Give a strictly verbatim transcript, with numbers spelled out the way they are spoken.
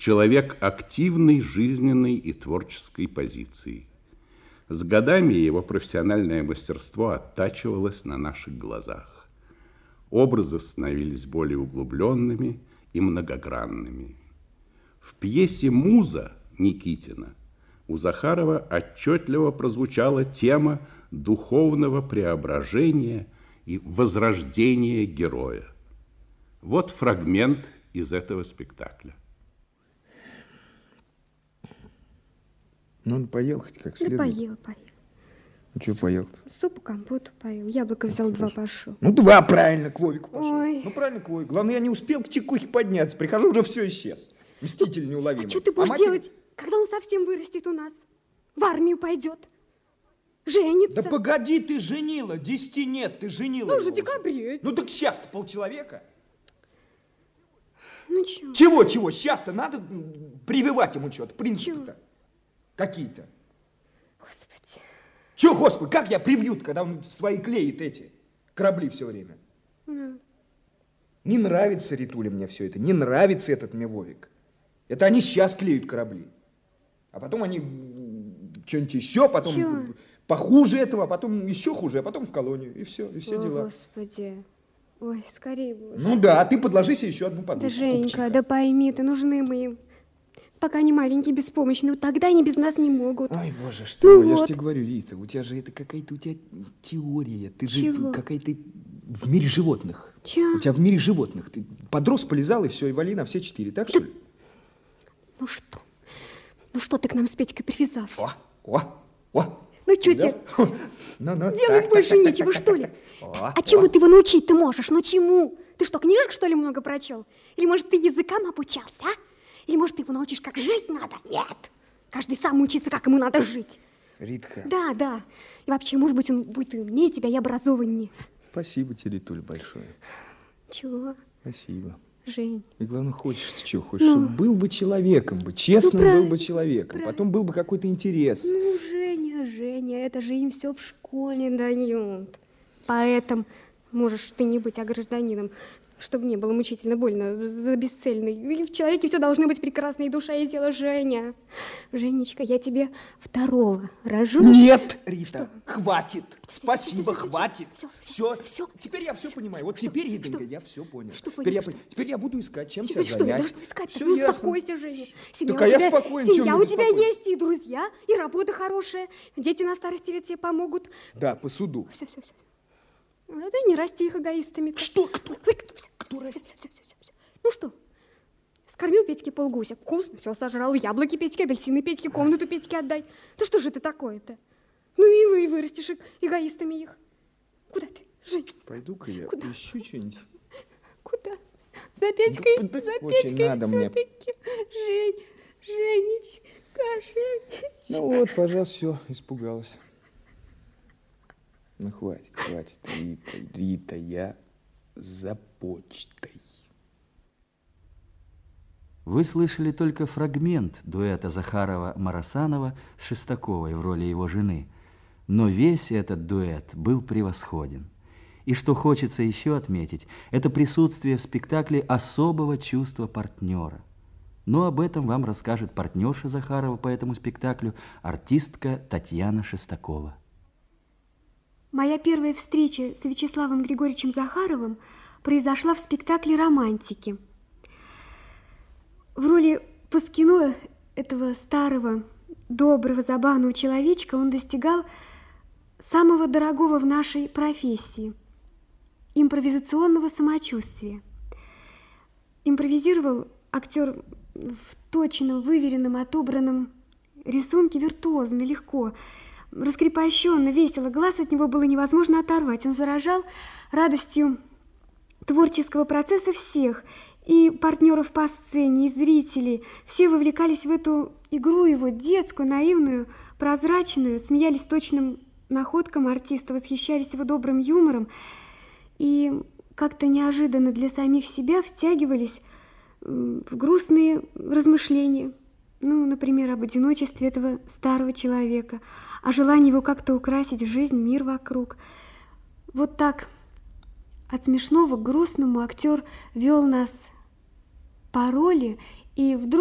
человек активной, жизненной и творческой позиции. С годами его профессиональное мастерство оттачивалось на наших глазах. Образы становились более углубленными и многогранными. В пьесе «Муза» Никитина у Захарова отчетливо прозвучала тема духовного преображения и возрождения героя. Вот фрагмент из этого спектакля. Ну, он поел хоть как следует? Да поел, поел. Ну, что поел? Супу, компоту поел. Яблоко взял, два пошел. Ну, два правильно к Вовику пошел. Ой. Ну, правильно к Вовику. Главное, я не успел к Чекухе подняться. Прихожу, уже все исчез. Мститель неуловимый. А что ты будешь а делать, мать... когда он совсем вырастет у нас? В армию пойдет? Женится? Да погоди, ты женила. Десяти нет, ты женила. Ну, уже декабре. Ну, так сейчас-то полчеловека. Ну, чего? Чего, чего? Сейчас-то надо прививать ему что-то, принципы-то. Какие-то. Господи. Чего, Господи, как я привью-то, когда он свои клеит эти корабли все время? Mm. Не нравится, Ритуля, мне все это. Не нравится этот мне Вовик. Это они сейчас клеют корабли. А потом они что-нибудь еще, потом Чего? похуже этого, а потом еще хуже, а потом в колонию. И все, и все О, дела. Господи. Ой, скорее бы. Ну да, а ты подложи себе еще одну подушку. Да, Женька, да пойми ты, нужны мы им. Пока они маленькие, беспомощные, вот тогда они без нас не могут. Ой, боже, что ну я вот. же тебе говорю, Рита, у тебя же это какая-то у тебя теория. Ты Чего? же какая-то в мире животных. Чего? У тебя в мире животных. Ты подрос, полезал, и все, и вали на все четыре. Так, да... что ли? Ну что? Ну что ты к нам с Петькой привязался? О, о, о. Ну что тебе? Ну, ну, делать так, больше так, нечего, так, что так, ли? так, так. А О, чему о. ты его научить ты можешь? Ну чему? Ты что, книжек, что ли, много прочел? Или, может, ты языкам обучался, а? Или, может, ты его научишь, как жить надо? Нет! Каждый сам учится, как ему надо жить. Ритка. Да, да. И вообще, может быть, он будет и умнее тебя, и образованнее. Спасибо тебе, Ритуль, большое. Чего? Спасибо. Жень. И главное, хочешь, чего хочешь, ну, чтобы был бы человеком, бы, честным ну, был бы человеком, правильно. Потом был бы какой-то интерес. Ну, Женя, Женя, это же им все в школе дают. Поэтому можешь ты не быть, а гражданином, чтобы не было мучительно больно за бесцельный. И в человеке все должны быть прекрасные душа и тело, Женя. Женечка, я тебе второго рожу. Нет, Рита, что? Хватит. Все, Спасибо, все, все, хватит. Все, все, все, все, теперь я все, все понимаю. Все, вот что? теперь, Ритонька, что? я все понял. Что теперь, я, что? теперь я буду искать, чем Теперь себя что? занять. Да что искать? Все ну, ясно. успокойся, Женя. Семья так а у я тебя, спокоен, семья чем у тебя беспокоиться? есть, и друзья, и работа хорошая. Дети на старости лет тебе помогут. Да, по суду. Все, все, все. Ну, да не расти их эгоистами. Что? Кто? Ой, кто? Все, Кто все, растет? все, все, все, все, все. Ну что? Скормил Петьке полгуся. Вкусно, все сожрал. Яблоки Петьке, апельсины Петьке, комнату Петьке отдай. Да что же это такое-то? Ну и вы вырастешь их, эгоистами их. Куда ты, Жень? Пойду-ка я Куда? ищу что-нибудь. Куда? За Петькой, Да, да, за очень Петькой надо мне. все-таки. Жень, Женечка, Женечка. Ну вот, пожалуйста, все, испугалась. Ну хватит, хватит, Рита, Рита, я за почтой. Вы слышали только фрагмент дуэта Захарова-Марасанова с Шестаковой в роли его жены, но весь этот дуэт был превосходен. И что хочется еще отметить, это присутствие в спектакле особого чувства партнера. Но об этом вам расскажет партнерша Захарова по этому спектаклю, артистка Татьяна Шестакова. Моя первая встреча с Вячеславом Григорьевичем Захаровым произошла в спектакле «Романтики». В роли Паскино, этого старого, доброго, забавного человечка, он достигал самого дорогого в нашей профессии – импровизационного самочувствия. Импровизировал актер в точном, выверенном, отобранном рисунке виртуозно, легко, раскрепощенно, весело. Глаз от него было невозможно оторвать. Он заражал радостью творческого процесса всех, и партнеров по сцене, и зрителей. Все вовлекались в эту игру его, детскую, наивную, прозрачную, смеялись точным находкам артиста, восхищались его добрым юмором и как-то неожиданно для самих себя втягивались в грустные размышления. Ну, например, об одиночестве этого старого человека, о желании его как-то украсить жизнь, мир вокруг. Вот так от смешного к грустному актер вел нас по роли, и вдруг